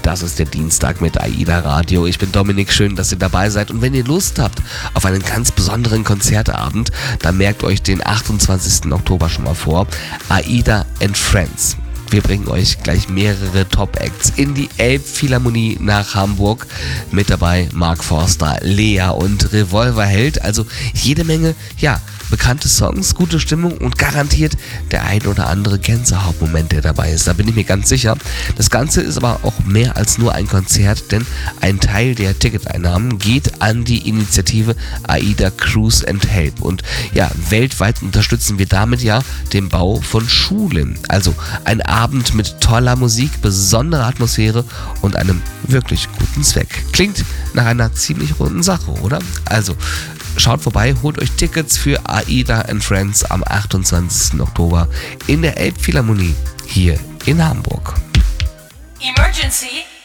Das ist der Dienstag mit AIDA Radio. Ich bin Dominik, schön, dass ihr dabei seid. Und wenn ihr Lust habt auf einen ganz besonderen Konzertabend, dann merkt euch den 28. Oktober schon mal vor. AIDA and Friends. Wir bringen euch gleich mehrere Top-Acts in die Elbphilharmonie nach Hamburg. Mit dabei Mark Forster, Lea und Revolverheld. Also jede Menge, bekannte Songs, gute Stimmung und garantiert der ein oder andere Gänsehautmoment, der dabei ist. Da bin ich mir ganz sicher. Das Ganze ist aber auch mehr als nur ein Konzert, denn ein Teil der Ticketeinnahmen geht an die Initiative AIDA Cruise and Help. Und weltweit unterstützen wir damit den Bau von Schulen. Also ein Abend mit toller Musik, besonderer Atmosphäre und einem wirklich guten Zweck. Klingt nach einer ziemlich runden Sache, oder? Also schaut vorbei, holt euch Tickets für AIDA and Friends am 28. Oktober in der Elbphilharmonie hier in Hamburg. Emergency!